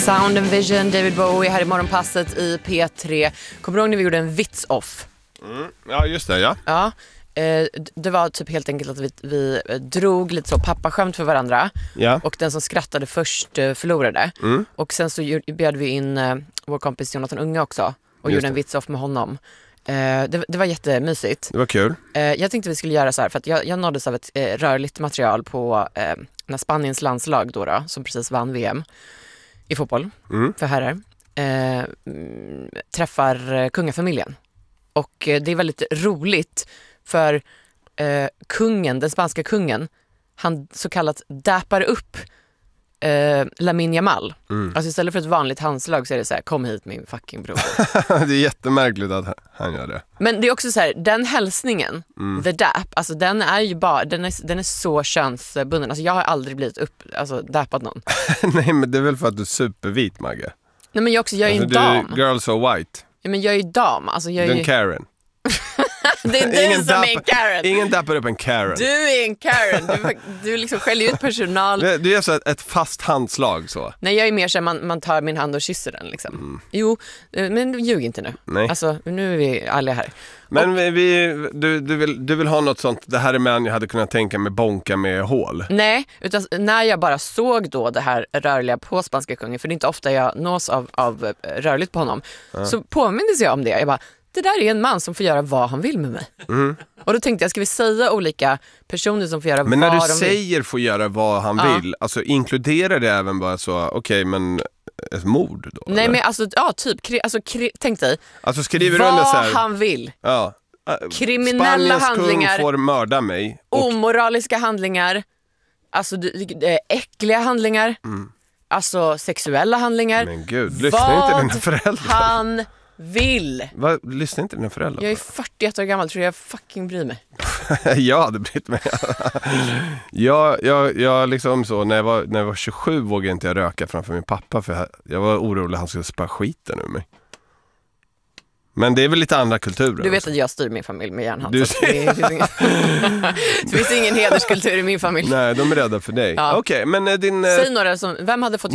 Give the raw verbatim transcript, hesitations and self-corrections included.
Sound and Vision, David Bowie här i morgonpasset i P tre. Kommer du ihåg när vi gjorde en vits-off? Mm. Ja, just det, ja. Ja, eh, det var typ helt enkelt att vi, vi drog lite så pappaskämt för varandra. Ja. Och den som skrattade först eh, förlorade. Mm. Och sen så bjöd vi in eh, vår kompis Jonathan Unge också. Och Just gjorde en det. vits-off med honom. Eh, det, det var jättemysigt. Det var kul. Eh, jag tänkte vi skulle göra så här, för att jag, jag nåddes av ett eh, rörligt material på eh, när Spaniens landslag då, då, som precis vann V M i fotboll Mm. för herrar, eh, träffar eh, kungafamiljen. Och eh, det är väldigt roligt för eh, kungen, den spanska kungen, han så kallat dappar upp eh, Lamine Yamal. Mm. Alltså istället för ett vanligt handslag så är det så här: kom hit min fucking bror. Det är jättemärkligt att han gör det. Men det är också så här, den hälsningen, Mm. the dap, alltså den är ju bara, den är, den är så könsbunden. Alltså jag har aldrig blivit upp, alltså dappat någon. Nej, men det är väl för att du är supervit, Magge. Nej, men jag också, jag är ju Alltså, en du är dam. girl so white. Ja, men jag är ju dam, alltså jag är Du är ju... en Karen. Det är du Ingen som är en dapp- Karen. Ingen dappar upp en Karen. Du är en Karen. Du, du liksom skäller ut personal. Du, du är så ett, ett fast handslag så. Nej, jag är mer så här, man, man tar min hand och kysser den liksom. Mm. Jo, eh, men ljug inte nu. Nej. Alltså, nu är vi alla här. Men vi, vi, du, du, vill, du vill ha något sånt, det här är män jag hade kunnat tänka mig bonka med hål. Nej, utan när jag bara såg då det här rörliga på spanska kungen, för det är inte ofta jag nås av, av eh, rörligt på honom, Ja. så påmindes jag om det. Jag bara, det där är en man som får göra vad han vill med mig. Mm. Och då tänkte jag, ska vi säga olika personer som får göra Men vad när de du vill? säger får göra vad han Ja. vill, alltså inkluderar det även bara så, okej okay, men ett mord då? Nej, eller? men alltså, ja, typ, kri, alltså, kri, tänk dig, Alltså skriver du under så vad här, han vill. ja, Kriminella Spaniens handlingar. kung får mörda mig. Och, Omoraliska handlingar, alltså du- du- äckliga handlingar, Mm. alltså sexuella handlingar. men gud, lyssna inte Vad dina föräldrar. han vill. Va, lyssna inte dina föräldrar. Jag är fyrtioett år gammal, tror jag fucking bryr mig. Jag hade brytt mig. jag, jag, jag liksom så, när jag, var, när jag var tjugosju vågade inte jag röka framför min pappa för jag, jag var orolig att han skulle spara skiten ur mig. Men det är väl lite andra kulturer. Du vet också. att jag styr min familj med järnhand. Du Så att det, finns ingen, det finns ingen hederskultur i min familj. Nej, de är rädda för dig. Ja. Okej, men eh, din... eh, Säg några som, vem hade fått